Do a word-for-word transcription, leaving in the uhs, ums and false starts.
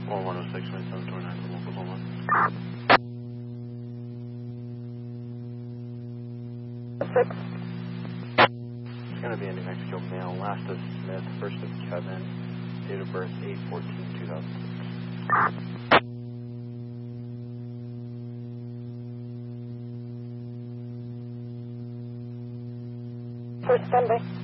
one one oh six, twenty-seven twenty-nine for local home. Six. It's going to be a New Mexico male, last of Smith, first of Kevin, date of birth eight fourteen two thousand six. First standby.